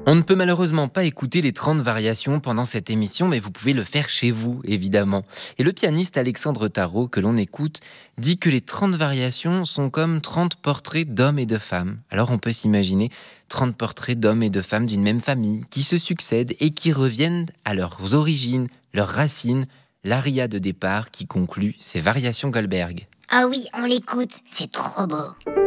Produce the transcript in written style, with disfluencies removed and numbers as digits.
On ne peut malheureusement pas écouter les 30 variations pendant cette émission, mais vous pouvez le faire chez vous, évidemment. Et le pianiste Alexandre Tarot, que l'on écoute, dit que les 30 variations sont comme 30 portraits d'hommes et de femmes. Alors on peut s'imaginer 30 portraits d'hommes et de femmes d'une même famille, qui se succèdent et qui reviennent à leurs origines, leurs racines, l'aria de départ qui conclut ces variations Goldberg. Ah oui, on l'écoute, c'est trop beau.